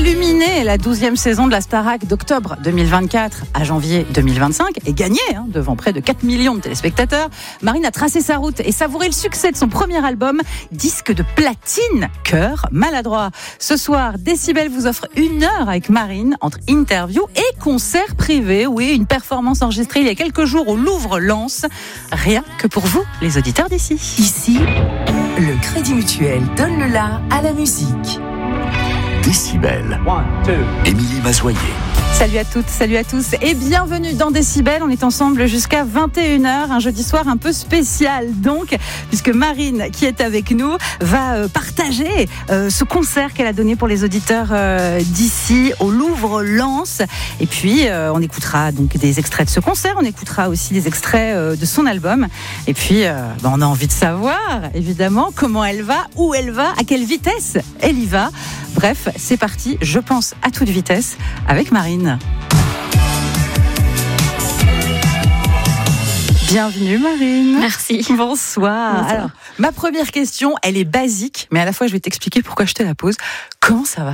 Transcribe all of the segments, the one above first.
illuminé la 12e saison de la Starac d'octobre 2024 à janvier 2025 et gagné devant près de 4 millions de téléspectateurs, Marine a tracé sa route et savouré le succès de son premier album, disque de platine, Cœur maladroit. Ce soir, Décibel vous offre 1 heure avec Marine entre interview et concert privé. Oui, une performance enregistrée il y a quelques jours au Louvre-Lens. Rien que pour vous, les auditeurs d'ici. Ici, le Crédit Mutuel donne le la à la musique. Décibel. Émilie Mazoyer. Salut à toutes, salut à tous et bienvenue dans Décibel. On est ensemble jusqu'à 21h, un jeudi soir un peu spécial donc, puisque Marine, qui est avec nous, va partager ce concert qu'elle a donné pour les auditeurs d'ici au Louvre-Lens. Et puis, on écoutera donc des extraits de ce concert, on écoutera aussi des extraits de son album. Et puis, on a envie de savoir, évidemment, comment elle va, où elle va, à quelle vitesse elle y va. Bref, c'est parti, je pense à toute vitesse, avec Marine. Bienvenue Marine. Merci. Bonsoir. Alors, ma première question, elle est basique, mais à la fois je vais t'expliquer pourquoi je te la pose. Comment ça va ?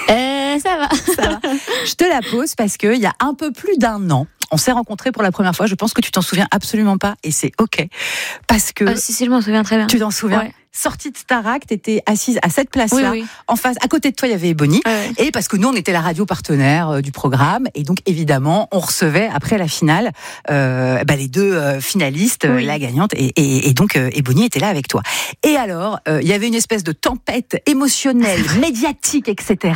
Ça va. Ça va. Je te la pose parce qu'il y a un peu plus d'1 an, on s'est rencontrés pour la première fois. Je pense que tu t'en souviens absolument pas et c'est ok. Parce que... Si, je m'en souviens très bien. Tu t'en souviens ? Ouais. Sortie de Starac, t'étais assise à cette place-là. Oui. En face, à côté de toi, il y avait Ebony. Ouais. Et parce que nous, on était la radio partenaire du programme. Et donc, évidemment, on recevait, après la finale, les 2 finalistes, la gagnante. Et donc, Ebony était là avec toi. Et alors, il y avait une espèce de tempête émotionnelle, médiatique, etc.,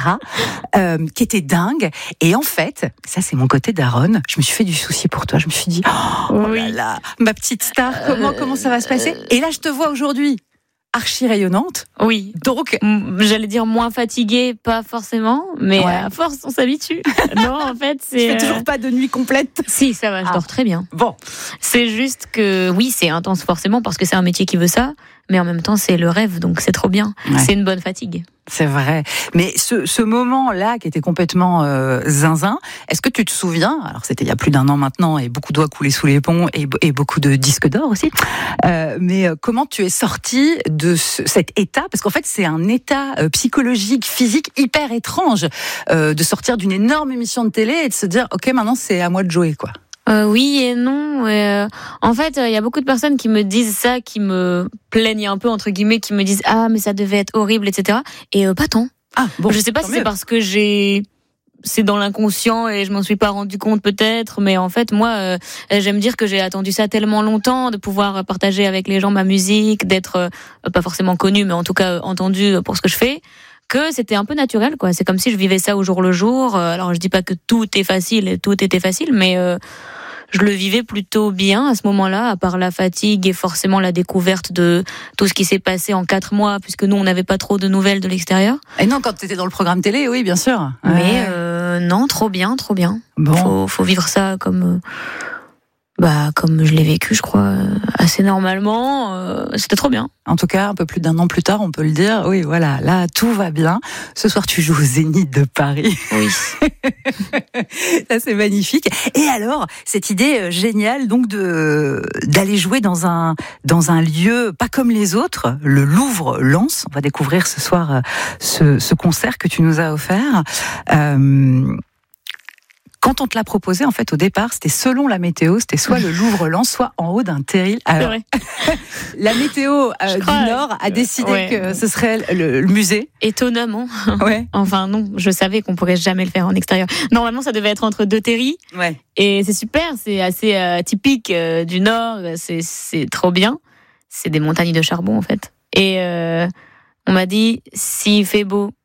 qui était dingue. Et en fait, ça, c'est mon côté daronne. Je me suis fait du souci pour toi. Je me suis dit, oh là là, ma petite star, comment ça va se passer ? Et là, je te vois aujourd'hui archi rayonnante. Oui. Donc, j'allais dire moins fatiguée, pas forcément, mais à force, on s'habitue. Non, en fait, c'est... Tu fais toujours pas de nuit complète ? Si, ça va, je dors très bien. Bon. C'est juste que, oui, c'est intense forcément, parce que c'est un métier qui veut ça, mais en même temps, c'est le rêve, donc c'est trop bien. Ouais. C'est une bonne fatigue. C'est vrai. Mais ce moment-là, qui était complètement zinzin, est-ce que tu te souviens, alors c'était il y a plus d'1 an maintenant, et beaucoup d'eau a coulé sous les ponts, et beaucoup de disques d'or aussi, mais comment tu es sortie de cet état ? Parce qu'en fait, c'est un état psychologique, physique, hyper étrange, de sortir d'une énorme émission de télé et de se dire, ok, maintenant c'est à moi de jouer, quoi. Oui et non. En fait, il y a beaucoup de personnes qui me disent ça, qui me plaignent un peu, entre guillemets, qui me disent « Ah, mais ça devait être horrible, etc. » Et pas tant. Ah, bon, je sais pas si c'est parce que c'est dans l'inconscient et je m'en suis pas rendu compte peut-être, mais en fait, moi, j'aime dire que j'ai attendu ça tellement longtemps, de pouvoir partager avec les gens ma musique, d'être pas forcément connue, mais en tout cas entendue pour ce que je fais, que c'était un peu naturel, quoi. C'est comme si je vivais ça au jour le jour. Alors, je dis pas que tout est facile, tout était facile, mais je le vivais plutôt bien à ce moment-là, à part la fatigue et forcément la découverte de tout ce qui s'est passé en 4 mois, puisque nous, on n'avait pas trop de nouvelles de l'extérieur. Et non, quand tu étais dans le programme télé, oui, bien sûr. Mais non, trop bien. Bon. Faut vivre ça comme je l'ai vécu, je crois, assez normalement. C'était trop bien. En tout cas, un peu plus d'1 an plus tard, on peut le dire. Oui, voilà, là, tout va bien. Ce soir, tu joues au Zénith de Paris. Oui. Ça, c'est magnifique. Et alors, cette idée géniale, donc, d'aller jouer dans un lieu pas comme les autres, le Louvre-Lens. On va découvrir ce soir ce concert que tu nous as offert. Quand on te l'a proposé, en fait, au départ, c'était selon la météo, c'était soit le Louvre-Lens, soit en haut d'un terril. Alors, la météo du Nord a décidé que ce serait le musée. Étonnamment. Ouais. Enfin, non, je savais qu'on pourrait jamais le faire en extérieur. Normalement, ça devait être entre 2 terris. Ouais. Et c'est super, c'est assez typique du Nord, c'est trop bien. C'est des montagnes de charbon, en fait. Et on m'a dit, s'il fait beau